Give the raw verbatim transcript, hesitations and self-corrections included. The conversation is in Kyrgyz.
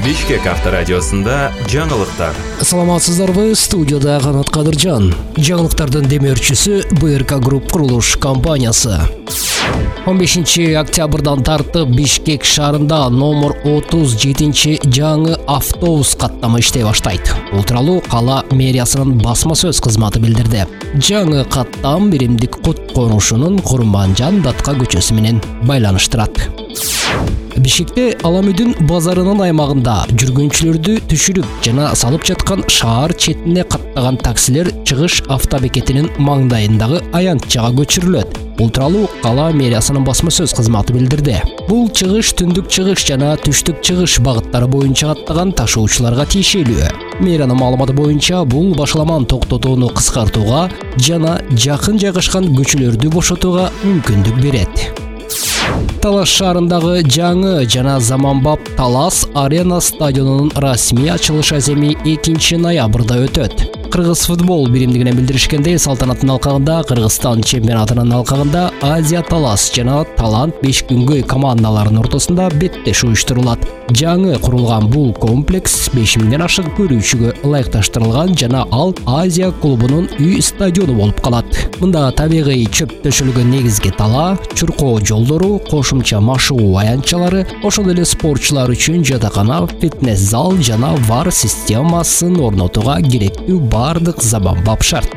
Бишкек авторадиосында жаңылыктар. Саламатсыздарбы, студияда Канат Кадыржан. Жаңылыктардын демеушүсү бэ эр ка Групп курулуш компаниясы. он бешинчи октябрдан тартып Бишкек шаарында номер отуз жетинчи жаңы автобус каттамы иштей баштайт. Бул тууралуу кала мэриясынын басма сөз кызматы билдирди. Жаңы каттам биримдик Кут конушунун Курманжан Датка көчөсү менен байланыштырат. Бишкекте Аламүдүн базарынын аймагында жүргүнчүлөрдү түшүрүп жана салып жаткан шаар четине каттаган таксилер чыгыш автобекетинин маңдайындагы аянтчага көчүрүлөт. Бул тууралуу кала мэриясынын басма сөз кызматы билдирди. Бул чыгыш түндүк чыгыш жана түштүк чыгыш багыттары боюнча каттаган ташуучуларга тиешелүү. Мэриянын маалыматы боюнча бул башаламан токтотууну кыскартууга жана жакын жайгашкан көчөлөрдү бошотууга мүмкүндүк берет. Талас шаарындагы жаңы жана заманбап Талас Арена стадионунун расмий ачылыш аземи экинчи ноябрда өтөт. Кыргыз футбол биримдигинен билдиришкендей, салтанаттын алкагында Кыргызстан чемпионатынын алкагында Азия Талас жана Талант беш күнгөй командаларынын ортосунда беттеш уюштурулат. Жаңы курулган бул комплекс беш миңден ашык көрүүчүгө ылайыкташтырылган жана ал Азия клубунун үй стадиону болуп калат. Мында табигый чөп төшөлгөн негизги тала, чуркоо жолдору, кошумча машыгуу аянтчалары, ошол эле спортчулар үчүн жатакана, фитнес зал жана вар системасын орнотууга керектүү бардык заманбап шарт.